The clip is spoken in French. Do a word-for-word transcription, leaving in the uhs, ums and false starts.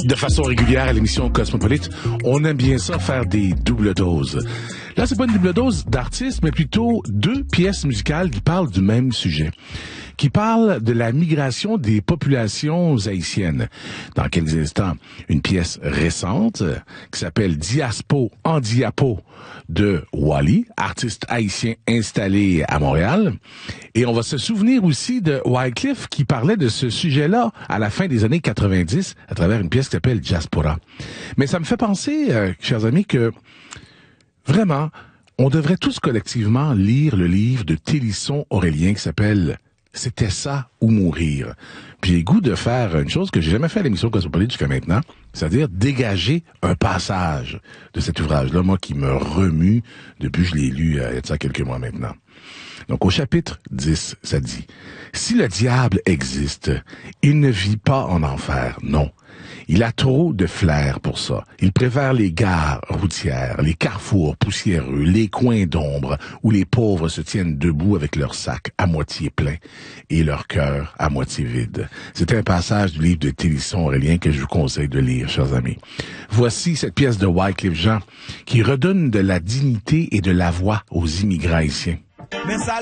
De façon régulière à l'émission Cosmopolite, on aime bien ça faire des doubles doses. Là, c'est pas une double dose d'artistes, mais plutôt deux pièces musicales qui parlent du même sujet, qui parlent de la migration des populations haïtiennes. Dans quelques instants, une pièce récente qui s'appelle Diaspo en Diapo de Wally, artiste haïtien installé à Montréal. Et on va se souvenir aussi de Wyclef qui parlait de ce sujet-là à la fin des années quatre-vingt-dix à travers une pièce qui s'appelle Diaspora. Mais ça me fait penser, euh, chers amis, que vraiment, on devrait tous collectivement lire le livre de Télisson Aurélien qui s'appelle « C'était ça ou mourir ». Puis j'ai le goût de faire une chose que j'ai jamais fait à l'émission Cosmopolite jusqu'à maintenant, c'est-à-dire dégager un passage de cet ouvrage-là, moi qui me remue depuis que je l'ai lu euh, il y a de ça quelques mois maintenant. Donc, au chapitre dix, ça dit « Si le diable existe, il ne vit pas en enfer, non. Il a trop de flair pour ça. Il préfère les gares routières, les carrefours poussiéreux, les coins d'ombre où les pauvres se tiennent debout avec leur sac à moitié plein et leur cœur à moitié vide. » C'est un passage du livre de Télisson Aurélien que je vous conseille de lire, chers amis. Voici cette pièce de Wyclef Jean qui redonne de la dignité et de la voix aux immigrants haïtiens. Mais ça